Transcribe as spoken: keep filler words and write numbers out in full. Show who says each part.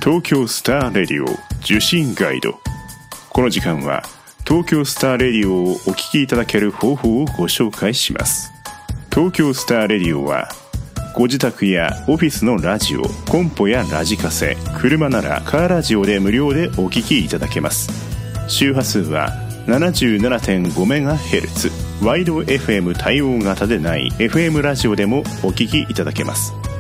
Speaker 1: 東京スターレディオ受信ガイド。この時間は東京スターレディオをお聞きいただける方法をご紹介します。東京スターレディオはご自宅やオフィスのラジオ、コンポやラジカセ、車ならカーラジオで無料でお聞きいただけます。周波数は ななじゅうななてんごメガヘルツ、ワイド エフエム 対応型でない エフエム ラジオでもお聞きいただけます。